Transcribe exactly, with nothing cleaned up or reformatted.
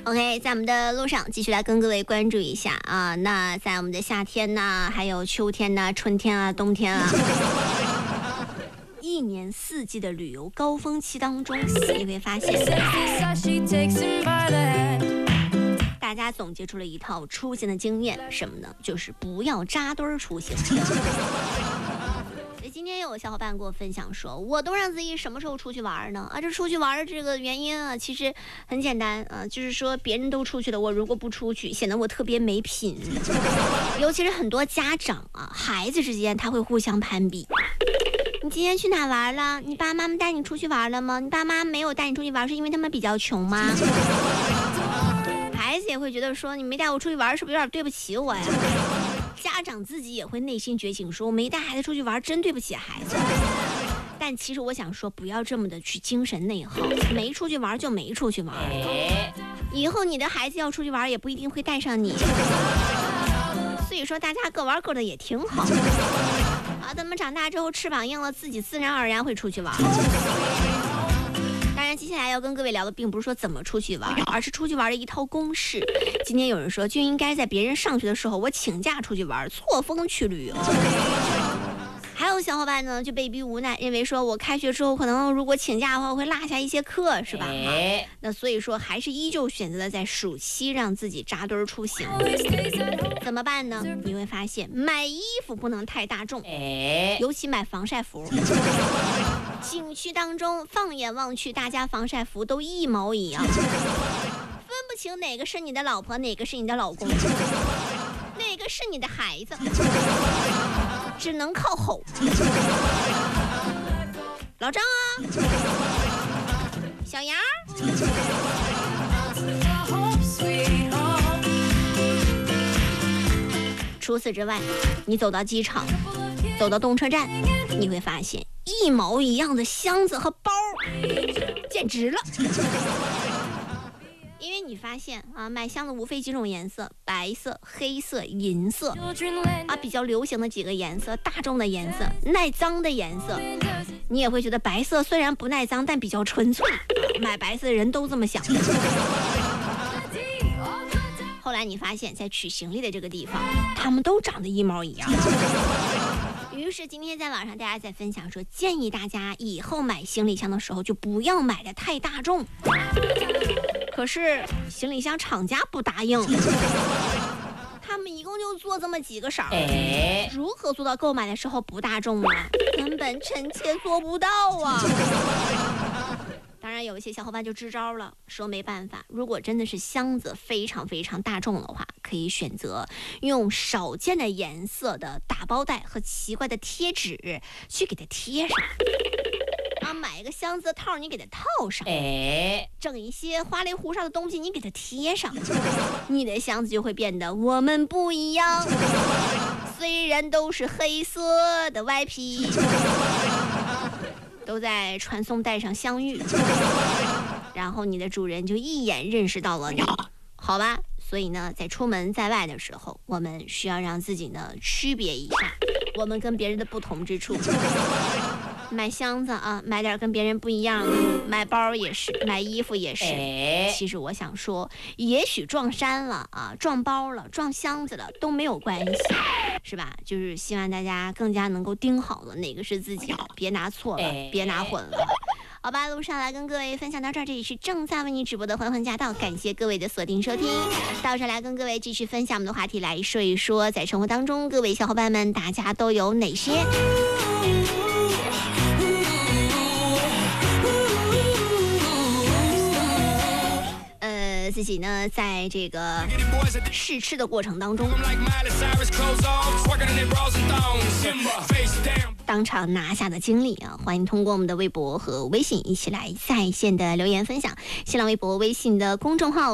OK， 在我们的路上继续来跟各位关注一下啊。那在我们的夏天呢，还有秋天呢、春天啊、冬天啊，一年四季的旅游高峰期当中，你会发现，大家总结出了一套出行的经验，什么呢？就是不要扎堆儿出行。今天有小伙伴给我分享说，我都让自己什么时候出去玩呢？啊，这出去玩的这个原因啊，其实很简单啊，就是说别人都出去了，我如果不出去，显得我特别没品。尤其是很多家长啊，孩子之间他会互相攀比。你今天去哪玩了？你爸妈妈带你出去玩了吗？你爸妈没有带你出去玩，是因为他们比较穷吗？孩子也会觉得说，你没带我出去玩，是不是有点对不起我呀？家长自己也会内心觉醒，说我没带孩子出去玩，真对不起孩子。但其实我想说，不要这么的去精神内耗，没出去玩就没出去玩，以后你的孩子要出去玩也不一定会带上你。所以说大家各玩各的也挺好啊。等们长大之后翅膀硬了，自己自然而然会出去玩。当然接下来要跟各位聊的并不是说怎么出去玩，而是出去玩的一套公式。今天有人说就应该在别人上学的时候我请假出去玩，错峰去旅游。还有小伙伴呢就被逼无奈，认为说我开学之后可能如果请假的话我会落下一些课，是吧、哎、那所以说还是依旧选择了在暑期让自己扎堆出行。怎么办呢？你会发现买衣服不能太大众，尤其买防晒服。景区当中放眼望去，大家防晒服都一毛一样，分不清哪个是你的老婆，哪个是你的老公，哪个是你的孩子，只能靠吼。老张啊，小杨，除此之外，你走到机场，走到动车站，你会发现一毛一样的箱子和包，简直了。因为你发现啊，买箱子无非几种颜色，白色、黑色、银色啊，比较流行的几个颜色，大众的颜色，耐脏的颜色。你也会觉得白色虽然不耐脏，但比较纯粹，买白色的人都这么想。后来你发现在取行李的这个地方，他们都长得一毛一样。于是今天在网上大家在分享说，建议大家以后买行李箱的时候就不要买的太大众。可是行李箱厂家不答应，他们一共就做这么几个色儿、哎、如何做到购买的时候不大众呢？根本臣妾做不到啊。当然有一些小伙伴就支招了，说没办法，如果真的是箱子非常非常大众的话，可以选择用少见的颜色的打包袋和奇怪的贴纸去给它贴上啊，买一个箱子的套你给它套上，哎，整一些花里胡哨的东西你给它贴上，你的箱子就会变得我们不一样，虽然都是黑色的外皮，都在传送带上相遇，然后你的主人就一眼认识到了你，好吧？所以呢，在出门在外的时候，我们需要让自己呢区别一下我们跟别人的不同之处。买箱子啊，买点跟别人不一样的；买包也是，买衣服也是。其实我想说，也许撞衫了啊，撞包了，撞箱子了都没有关系，是吧？就是希望大家更加能够盯好了哪个是自己的，别拿错了，别拿混了。好吧，路上来跟各位分享到这儿，这里是正在为你直播的魂魂驾到，感谢各位的锁定收听。到这来跟各位继续分享我们的话题，来说一说在生活当中各位小伙伴们大家都有哪些呃自己呢在这个试吃的过程当中当场拿下的经历啊，欢迎通过我们的微博和微信一起来在线的留言分享。新浪微博、微信的公众号